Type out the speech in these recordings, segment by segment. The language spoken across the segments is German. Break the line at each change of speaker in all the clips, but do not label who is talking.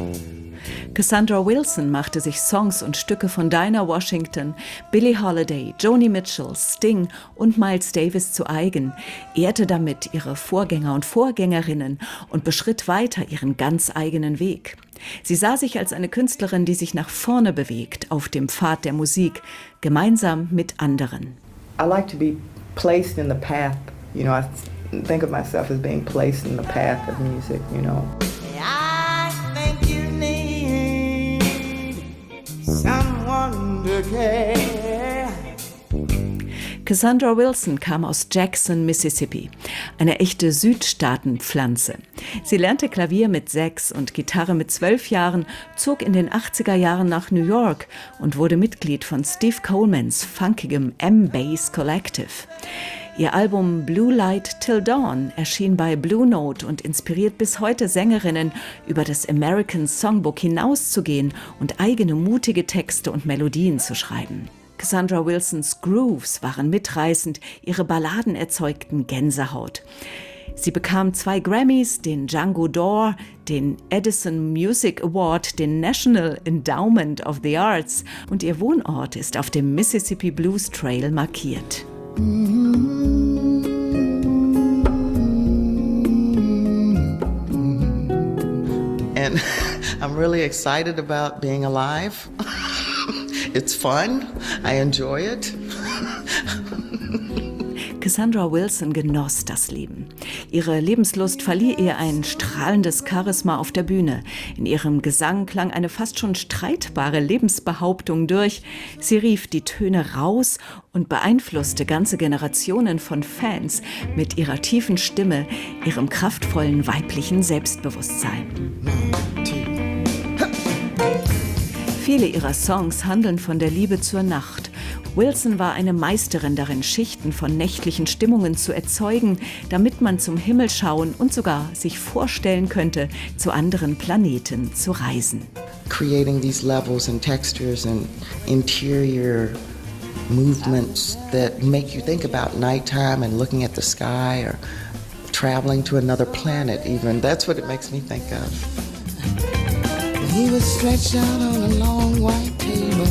Cassandra Wilson machte sich Songs und Stücke von Dinah Washington, Billie Holiday, Joni Mitchell, Sting und Miles Davis zu eigen, ehrte damit ihre Vorgänger und Vorgängerinnen und beschritt weiter ihren ganz eigenen Weg. Sie sah sich als eine Künstlerin, die sich nach vorne bewegt, auf dem Pfad der Musik, gemeinsam mit anderen.
I like to be placed in the path, I think of myself as being placed in the path of music,
I think you need someone to care.
Cassandra Wilson kam aus Jackson, Mississippi, eine echte Südstaatenpflanze. Sie lernte Klavier mit 6 und Gitarre mit 12 Jahren, zog in den 80er Jahren nach New York und wurde Mitglied von Steve Colemans funkigem M-Bass Collective. Ihr Album Blue Light Till Dawn erschien bei Blue Note und inspiriert bis heute Sängerinnen, über das American Songbook hinauszugehen und eigene mutige Texte und Melodien zu schreiben. Cassandra Wilsons Grooves waren mitreißend, ihre Balladen erzeugten Gänsehaut. Sie bekam 2 Grammys, den Django d'Or, den Edison Music Award, den National Endowment of the Arts und ihr Wohnort ist auf dem Mississippi Blues Trail markiert.
And I'm really excited about being alive. It's fun. I enjoy it.
Cassandra Wilson genoss das Leben. Ihre Lebenslust verlieh ihr ein strahlendes Charisma auf der Bühne. In ihrem Gesang klang eine fast schon streitbare Lebensbehauptung durch. Sie rief die Töne raus und beeinflusste ganze Generationen von Fans mit ihrer tiefen Stimme, ihrem kraftvollen weiblichen Selbstbewusstsein. Viele ihrer Songs handeln von der Liebe zur Nacht. Wilson war eine Meisterin darin, Schichten von nächtlichen Stimmungen zu erzeugen, damit man zum Himmel schauen und sogar sich vorstellen könnte, zu anderen Planeten zu reisen.
Creating these levels and textures and interior movements that make you think about nighttime and looking at the sky or traveling to another planet even. That's what it makes me think of. He was stretched out on a long white table.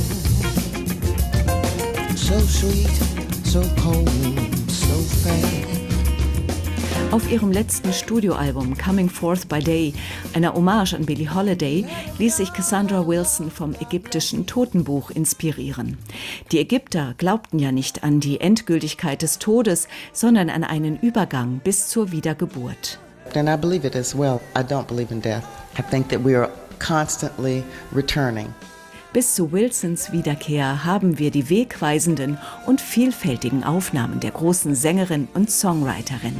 So sweet, so cold, so fair.
Auf ihrem letzten Studioalbum Coming Forth by Day, einer Hommage an Billie Holiday, ließ sich Cassandra Wilson vom ägyptischen Totenbuch inspirieren. Die Ägypter glaubten ja nicht an die Endgültigkeit des Todes, sondern an einen Übergang bis zur Wiedergeburt.
And I believe it as well. I don't believe in death. I think that we are constantly returning.
Bis zu Wilsons Wiederkehr haben wir die wegweisenden und vielfältigen Aufnahmen der großen Sängerin und Songwriterin.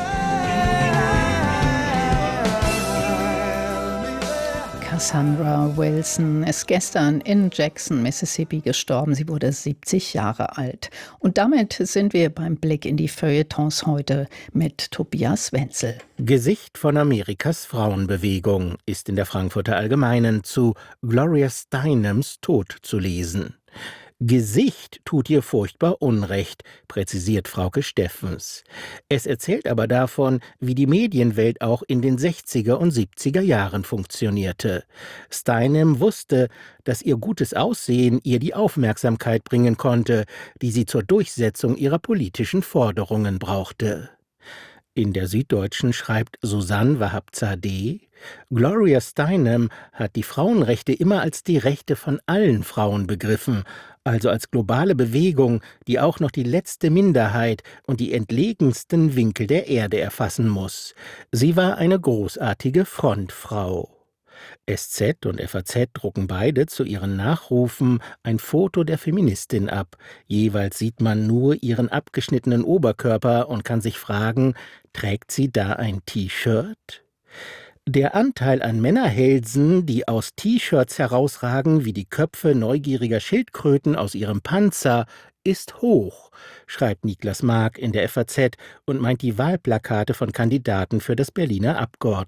Cassandra Wilson ist gestern in Jackson, Mississippi gestorben. Sie wurde 70 Jahre alt. Und damit sind wir beim Blick in die Feuilletons heute mit Tobias Wenzel.
Gesicht von Amerikas Frauenbewegung ist in der Frankfurter Allgemeinen zu Gloria Steinems Tod zu lesen. Gesicht tut ihr furchtbar Unrecht, präzisiert Frauke Steffens. Es erzählt aber davon, wie die Medienwelt auch in den 60er und 70er Jahren funktionierte. Steinem wusste, dass ihr gutes Aussehen ihr die Aufmerksamkeit bringen konnte, die sie zur Durchsetzung ihrer politischen Forderungen brauchte. In der Süddeutschen schreibt Susanne Wahab-Zadeh: Gloria Steinem hat die Frauenrechte immer als die Rechte von allen Frauen begriffen, also als globale Bewegung, die auch noch die letzte Minderheit und die entlegensten Winkel der Erde erfassen muss. Sie war eine großartige Frontfrau. SZ und FAZ drucken beide zu ihren Nachrufen ein Foto der Feministin ab. Jeweils sieht man nur ihren abgeschnittenen Oberkörper und kann sich fragen, trägt sie da ein T-Shirt? Der Anteil an Männerhälsen, die aus T-Shirts herausragen wie die Köpfe neugieriger Schildkröten aus ihrem Panzer, ist hoch, schreibt Niklas Mark in der FAZ und meint die Wahlplakate von Kandidaten für das Berliner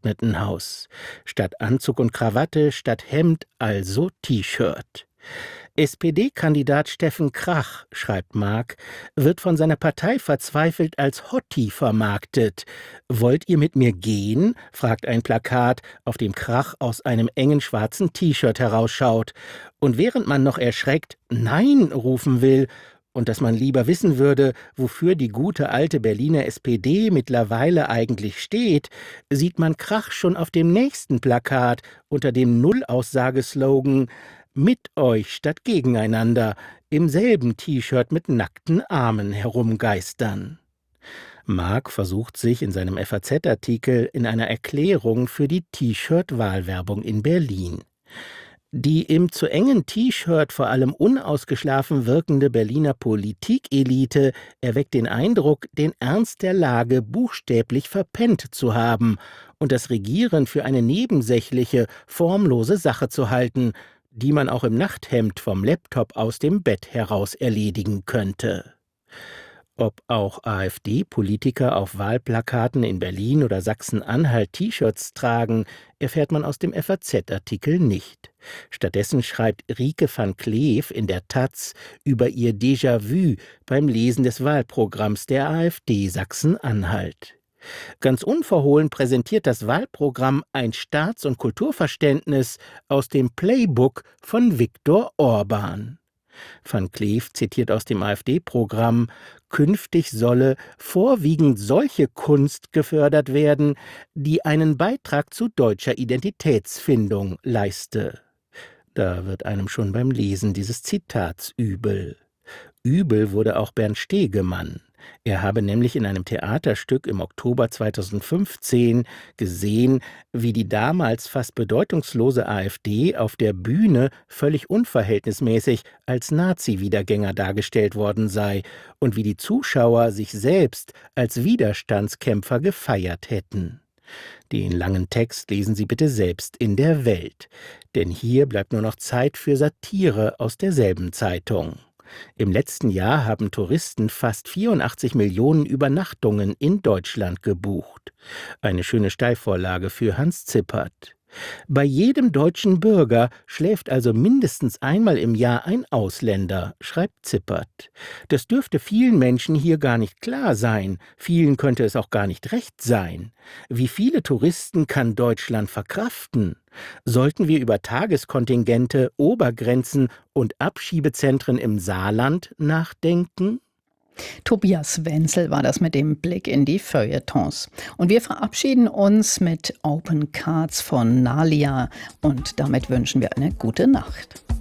Abgeordnetenhaus. Statt Anzug und Krawatte, statt Hemd, also T-Shirt. SPD-Kandidat Steffen Krach, schreibt Mark, wird von seiner Partei verzweifelt als Hottie vermarktet. »Wollt ihr mit mir gehen?« fragt ein Plakat, auf dem Krach aus einem engen schwarzen T-Shirt herausschaut. Und während man noch erschreckt »Nein« rufen will und dass man lieber wissen würde, wofür die gute alte Berliner SPD mittlerweile eigentlich steht, sieht man Krach schon auf dem nächsten Plakat unter dem Nullaussageslogan »Mit euch statt gegeneinander« im selben T-Shirt mit nackten Armen herumgeistern. Mark versucht sich in seinem FAZ-Artikel in einer Erklärung für die T-Shirt-Wahlwerbung in Berlin. Die im zu engen T-Shirt vor allem unausgeschlafen wirkende Berliner Politikelite erweckt den Eindruck, den Ernst der Lage buchstäblich verpennt zu haben und das Regieren für eine nebensächliche, formlose Sache zu halten, die man auch im Nachthemd vom Laptop aus dem Bett heraus erledigen könnte. Ob auch AfD-Politiker auf Wahlplakaten in Berlin oder Sachsen-Anhalt T-Shirts tragen, erfährt man aus dem FAZ-Artikel nicht. Stattdessen schreibt Rieke van Kleef in der taz über ihr Déjà-vu beim Lesen des Wahlprogramms der AfD Sachsen-Anhalt. Ganz unverhohlen präsentiert das Wahlprogramm ein Staats- und Kulturverständnis aus dem Playbook von Viktor Orban. Van Kleef zitiert aus dem AfD-Programm: Künftig solle vorwiegend solche Kunst gefördert werden, die einen Beitrag zu deutscher Identitätsfindung leiste. Da wird einem schon beim Lesen dieses Zitats übel. Übel wurde auch Bernd Stegemann. Er habe nämlich in einem Theaterstück im Oktober 2015 gesehen, wie die damals fast bedeutungslose AfD auf der Bühne völlig unverhältnismäßig als Nazi-Wiedergänger dargestellt worden sei und wie die Zuschauer sich selbst als Widerstandskämpfer gefeiert hätten. Den langen Text lesen Sie bitte selbst in der Welt, denn hier bleibt nur noch Zeit für Satire aus derselben Zeitung. Im letzten Jahr haben Touristen fast 84 Millionen Übernachtungen in Deutschland gebucht. Eine schöne Steilvorlage für Hans Zippert. Bei jedem deutschen Bürger schläft also mindestens einmal im Jahr ein Ausländer, schreibt Zippert. Das dürfte vielen Menschen hier gar nicht klar sein. Vielen könnte es auch gar nicht recht sein. Wie viele Touristen kann Deutschland verkraften? Sollten wir über Tageskontingente, Obergrenzen und Abschiebezentren im Saarland nachdenken?
Tobias Wenzel war das mit dem Blick in die Feuilletons. Und wir verabschieden uns mit Open Cards von Nalia und damit wünschen wir eine gute Nacht.